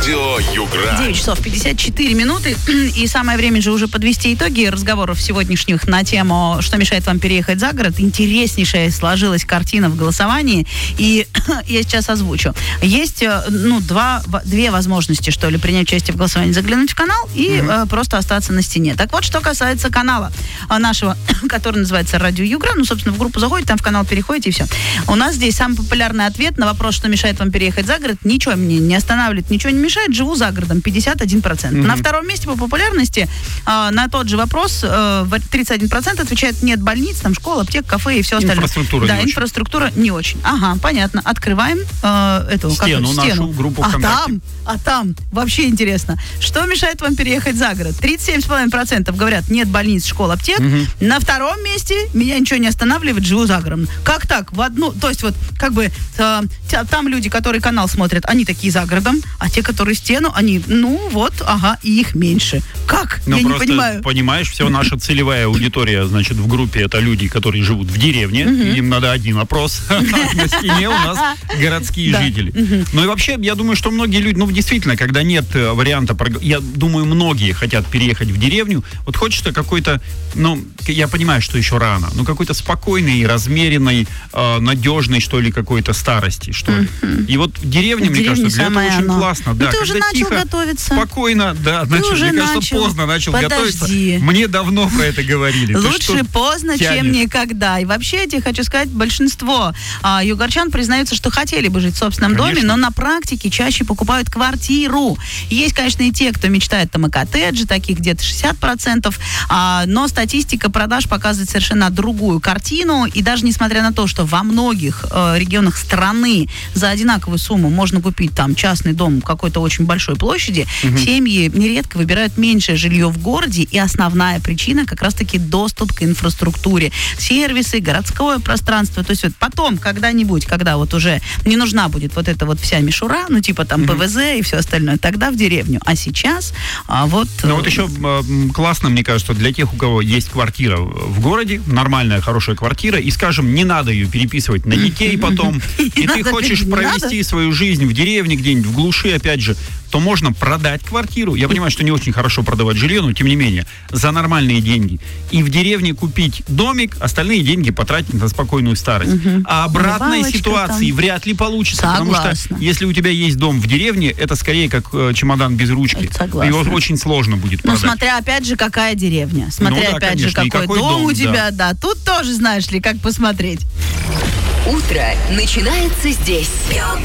Радио Югра. 9 часов 54 минуты. И самое время же уже подвести итоги разговоров сегодняшних на тему, что мешает вам переехать за город. Интереснейшая сложилась картина в голосовании. И я сейчас озвучу. Есть, две возможности, что ли, принять участие в голосовании. Заглянуть в канал и просто остаться на стене. Так вот, что касается канала нашего, который называется Радио Югра. Собственно, в группу заходите, там в канал переходите, и все. У нас здесь самый популярный ответ на вопрос, что мешает вам переехать за город. Ничего мне не останавливает, ничего не мешает. Живу за городом. 51%. На втором месте по популярности на тот же вопрос 31% отвечает: нет больниц, там школа, аптек, кафе и все остальное. Инфраструктура не очень. Инфраструктура не очень. Ага, понятно. Открываем стену нашу, группу ВКонтакте. А там вообще интересно. Что мешает вам переехать за город? 37,5% говорят: нет больниц, школ, аптек. На втором месте: меня ничего не останавливает, живу за городом. Как так? То есть там люди, которые канал смотрят, они такие за городом, а те, которые стену, они, и их меньше. Как? Я не понимаю. Понимаешь, все, наша целевая аудитория, значит, в группе это люди, которые живут в деревне, им надо один опрос. На стене у нас городские жители. Ну и вообще, я думаю, что многие люди, действительно, когда нет варианта, я думаю, многие хотят переехать в деревню, вот хочется какой-то, я понимаю, что еще рано, но какой-то спокойной, размеренной, надежной, что ли, какой-то старости, что ли. И вот деревня, мне кажется, для этого очень классно. Да, ты уже начал готовиться. Спокойно, да, мне кажется, поздно начал готовиться. Мне давно про это говорили. Лучше поздно, чем никогда. И вообще, я тебе хочу сказать, большинство югорчан признаются, что хотели бы жить в собственном доме, но на практике чаще покупают квартиру. Есть, конечно, и те, кто мечтает о коттедже, таких где-то 60%, но статистика продаж показывает совершенно другую картину. И даже несмотря на то, что во многих регионах страны за одинаковую сумму можно купить там частный дом какой-то очень большой площади, семьи нередко выбирают меньшее жилье в городе, и основная причина как раз-таки доступ к инфраструктуре, сервисы, городское пространство. То есть потом, когда-нибудь, когда уже не нужна будет эта вся мишура, ПВЗ и все остальное, тогда в деревню. А сейчас еще классно, мне кажется, для тех, у кого есть квартира в городе, нормальная, хорошая квартира, и, скажем, не надо ее переписывать на детей потом, и ты хочешь провести свою жизнь в деревне, где-нибудь в глуши, опять же, то можно продать квартиру. Я понимаю, что не очень хорошо продавать жилье, но тем не менее, за нормальные деньги. И в деревне купить домик, остальные деньги потратить на спокойную старость. А обратной ситуации вряд ли получится. Потому что если у тебя есть дом в деревне, это скорее как чемодан без ручки. Его очень сложно будет продать. Смотря опять же, какая деревня. Смотря опять же, какой дом у тебя. Да. Тут тоже, знаешь ли, как посмотреть. Утро начинается здесь.